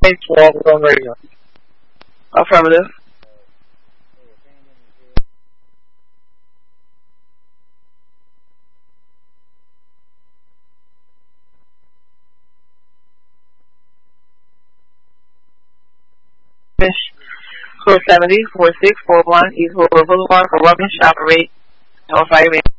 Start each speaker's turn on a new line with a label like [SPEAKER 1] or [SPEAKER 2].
[SPEAKER 1] 12 is on radio. Affirmative. Score 70, 46, 4 East Boulevard for Robin Shop Rate. No fire.